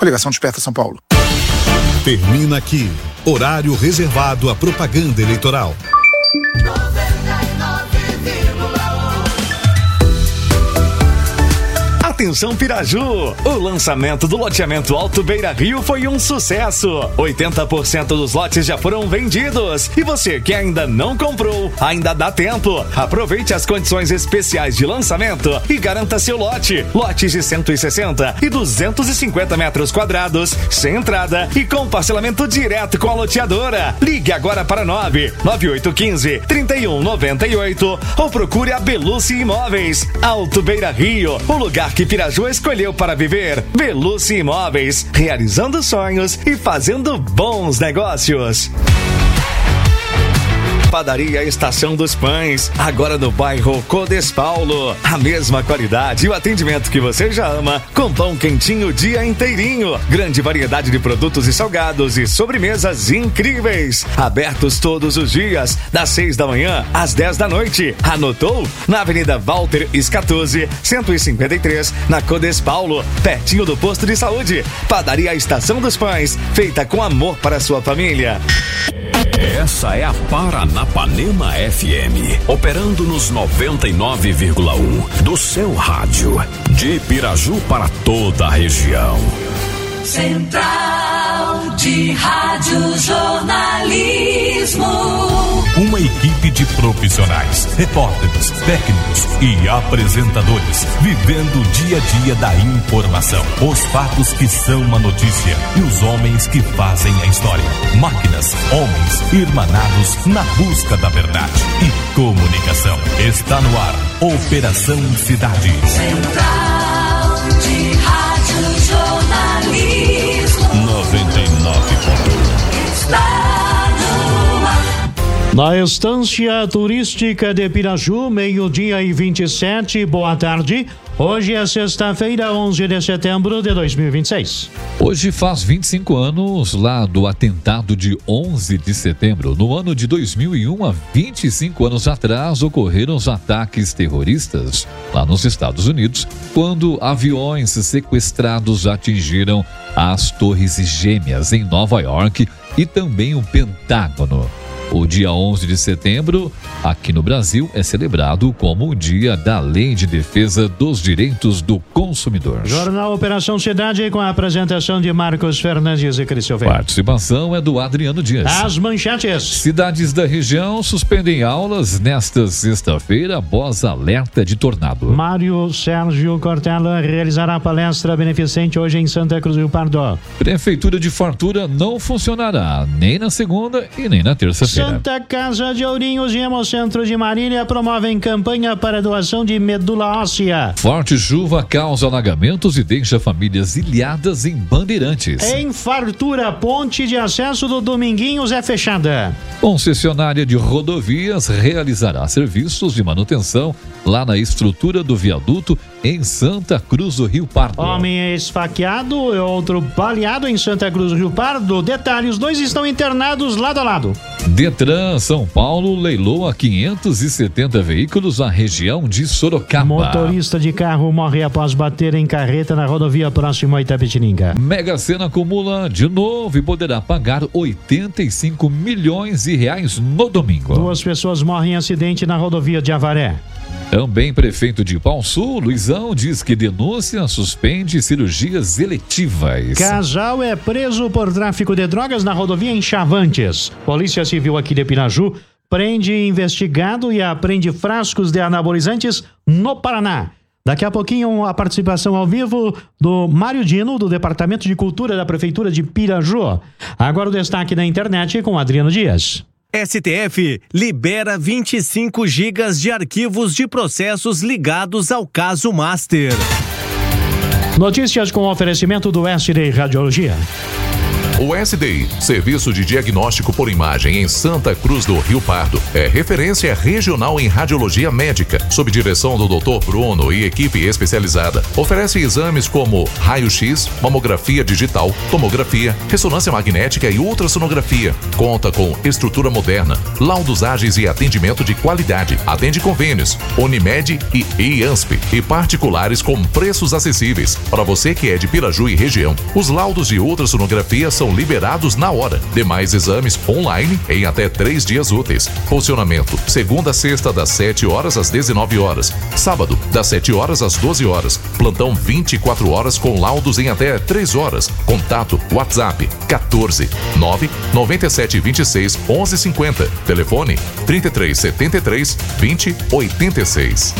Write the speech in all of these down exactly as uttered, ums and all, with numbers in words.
Coligação Desperta São Paulo. Termina aqui. Horário reservado à propaganda eleitoral. Atenção Piraju, o lançamento do loteamento Alto Beira Rio foi um sucesso. oitenta por cento dos lotes já foram vendidos. E você que ainda não comprou, ainda dá tempo. Aproveite as condições especiais de lançamento e garanta seu lote. Lotes de cento e sessenta e duzentos e cinquenta metros quadrados, sem entrada e com parcelamento direto com a loteadora. Ligue agora para nove nove oito um cinco, três um nove oito ou procure a Belucci Imóveis. Alto Beira Rio, o lugar que Piraju escolheu para viver. Belucci Imóveis, realizando sonhos e fazendo bons negócios. Padaria Estação dos Pães, agora no bairro Codespaulo. A mesma qualidade e o atendimento que você já ama, com pão quentinho o dia inteirinho. Grande variedade de produtos e salgados e sobremesas incríveis. Abertos todos os dias, das seis da manhã às dez da noite. Anotou? Na Avenida Walter Scatuzzi, cento e cinquenta e três, na Codespaulo, pertinho do posto de saúde. Padaria Estação dos Pães, feita com amor para a sua família. Essa é a Paranapanema F M, operando nos noventa e nove vírgula um do seu rádio, de Piraju para toda a região. Central de Rádio Jornalismo. Uma equipe de profissionais, repórteres, técnicos e apresentadores, vivendo o dia a dia da informação. Os fatos que são uma notícia e os homens que fazem a história. Máquinas, homens, irmanados na busca da verdade e comunicação. Está no ar, Operação Cidade. Central de Rádio Jornalismo. noventa e nove ponto um. Está no ar. Na Estância Turística de Piraju, meio-dia e vinte e sete, boa tarde. Hoje é sexta-feira, onze de setembro de dois mil e vinte e seis. Hoje faz vinte e cinco anos lá do atentado de onze de setembro. No ano de dois mil e um, há vinte e cinco anos atrás, ocorreram os ataques terroristas lá nos Estados Unidos, quando aviões sequestrados atingiram as Torres Gêmeas em Nova York e também o Pentágono. O dia onze de setembro, aqui no Brasil, é celebrado como o Dia da Lei de Defesa dos Direitos do Consumidor. Jornal Operação Cidade com a apresentação de Marcos Fernandes e Cris Silveira. Participação é do Adriano Dias. As manchetes. Cidades da região suspendem aulas nesta sexta-feira após alerta de tornado. Mário Sérgio Cortella realizará palestra beneficente hoje em Santa Cruz do Rio Pardo. Prefeitura de Fartura não funcionará nem na segunda e nem na terça-feira. Santa Casa de Ourinhos e Hemocentro de Marília promovem campanha para doação de medula óssea. Forte chuva causa alagamentos e deixa famílias ilhadas em Bandeirantes. Em Fartura, ponte de acesso do Dominguinhos é fechada. Concessionária de rodovias realizará serviços de manutenção lá na estrutura do viaduto em Santa Cruz do Rio Pardo. Homem é esfaqueado e outro baleado em Santa Cruz do Rio Pardo. Detalhe, os dois estão internados lado a lado. Detran São Paulo leiloa quinhentos e setenta veículos na região de Sorocaba. Motorista de carro morre após bater em carreta na rodovia próxima a Itapetininga. Mega Sena acumula de novo e poderá pagar oitenta e cinco milhões de reais no domingo. Duas pessoas morrem em acidente na rodovia de Avaré. Também prefeito de Pau Sul, Luizão, diz que denúncia suspende cirurgias eletivas. Casal é preso por tráfico de drogas na rodovia em Chavantes. Polícia Civil aqui de Piraju prende investigado e apreende frascos de anabolizantes no Paraná. Daqui a pouquinho a participação ao vivo do Mário Dino, do Departamento de Cultura da Prefeitura de Piraju. Agora o destaque da internet com Adriano Dias. S T F libera vinte e cinco gigas de arquivos de processos ligados ao caso Master. Notícias com oferecimento do S D Radiologia. O S D I, Serviço de Diagnóstico por Imagem em Santa Cruz do Rio Pardo, é referência regional em radiologia médica, sob direção do doutor Bruno e equipe especializada. Oferece exames como raio-x, mamografia digital, tomografia, ressonância magnética e ultrassonografia. Conta com estrutura moderna, laudos ágeis e atendimento de qualidade. Atende convênios, Unimed e IANSP e particulares com preços acessíveis. Para você que é de Piraju e região, os laudos de ultrassonografia são liberados na hora. Demais exames online em até três dias úteis. Funcionamento: segunda a sexta das sete horas às dezenove horas, sábado das sete horas às doze horas. Plantão vinte e quatro horas com laudos em até três horas. Contato WhatsApp quatorze nove noventa e sete vinte e seis onze cinquenta. Telefone trinta e três setenta e três vinte oitenta e seis.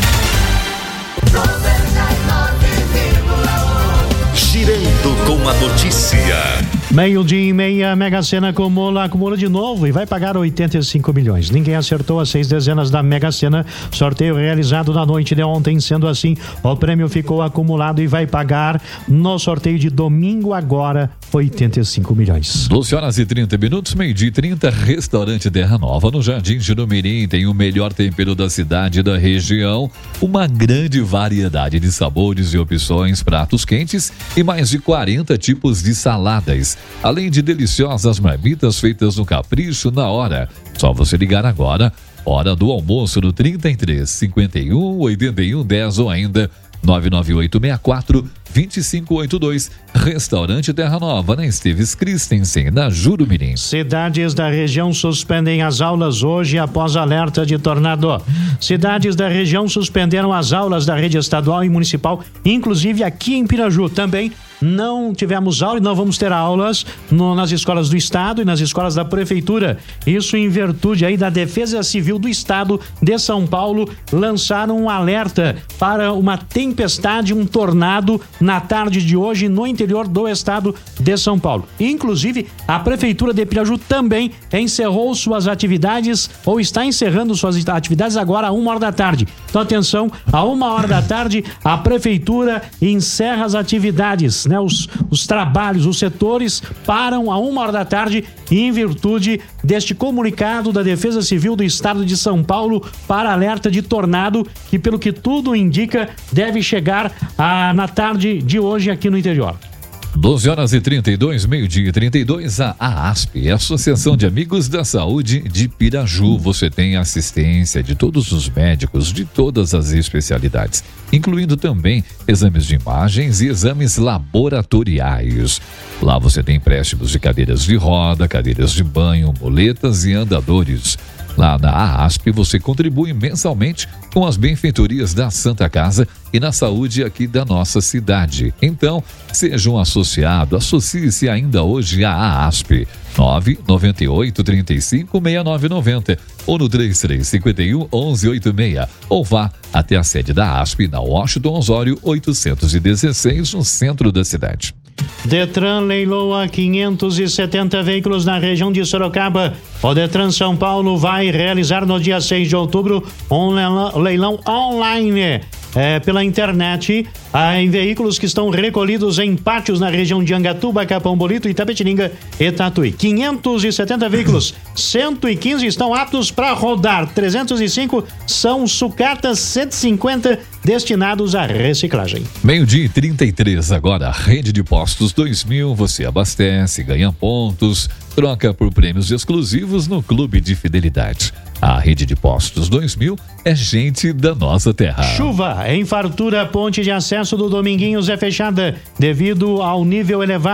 Girando com a notícia. Meio-dia e meia, a Mega Sena acumula, acumula de novo e vai pagar oitenta e cinco milhões. Ninguém acertou as seis dezenas da Mega Sena. Sorteio realizado na noite de ontem. Sendo assim, o prêmio ficou acumulado e vai pagar no sorteio de domingo agora oitenta e cinco milhões. doze horas e trinta minutos, meio-dia e trinta, Restaurante Terra Nova, no Jardim Jurumirim. Tem o melhor tempero da cidade e da região. Uma grande variedade de sabores e opções, pratos quentes e mais de quarenta tipos de saladas. Além de deliciosas marmitas feitas no capricho na hora. Só você ligar agora, hora do almoço no trinta e três, cinquenta e um, oitenta e um, dez ou ainda nove nove oito seis quatro, dois cinco oito dois. Restaurante Terra Nova, na Esteves Christensen, na Jurumirim. Cidades da região suspendem as aulas hoje após alerta de tornado. Cidades da região suspenderam as aulas da rede estadual e municipal, inclusive aqui em Piraju. Também não tivemos aula e não vamos ter aulas no, nas escolas do estado e nas escolas da prefeitura. Isso em virtude aí da Defesa Civil do Estado de São Paulo. Lançaram um alerta para uma tempestade, um tornado na tarde de hoje no interior do estado de São Paulo. Inclusive, a prefeitura de Piraju também encerrou suas atividades ou está encerrando suas atividades agora a uma hora da tarde. Então atenção, a uma hora da tarde a prefeitura encerra as atividades, né? Os, os trabalhos, os setores param a uma hora da tarde em virtude deste comunicado da Defesa Civil do Estado de São Paulo para alerta de tornado, que pelo que tudo indica deve chegar a, na tarde de hoje aqui no interior. doze horas e trinta e dois, meio-dia e trinta e dois, a AASP, Associação de Amigos da Saúde de Piraju. Você tem assistência de todos os médicos de todas as especialidades, incluindo também exames de imagens e exames laboratoriais. Lá você tem empréstimos de cadeiras de roda, cadeiras de banho, muletas e andadores. Lá na AASP você contribui mensalmente com as benfeitorias da Santa Casa e na saúde aqui da nossa cidade. Então, seja um associado, associe-se ainda hoje à AASP. nove nove oito, trinta e cinco, sessenta e nove noventa ou no trinta e três, cinquenta e um, onze oitenta e seis, ou vá até a sede da AASP na Washington Osório oitocentos e dezesseis, no centro da cidade. Detran leiloa quinhentos e setenta veículos na região de Sorocaba. O Detran São Paulo vai realizar no dia seis de outubro um leilão, leilão online é, pela internet ah, em veículos que estão recolhidos em pátios na região de Angatuba, Capão Bonito, Itapetininga e Tatuí. quinhentos e setenta veículos, cento e quinze estão aptos para rodar, trezentos e cinco são sucatas, cento e cinquenta destinados à reciclagem. Meio-dia e trinta e três agora, Rede de Postos dois mil, você abastece, ganha pontos, troca por prêmios exclusivos no Clube de Fidelidade. A Rede de Postos dois mil é gente da nossa terra. Chuva em fartura, ponte de acesso do Dominguinhos é fechada devido ao nível elevado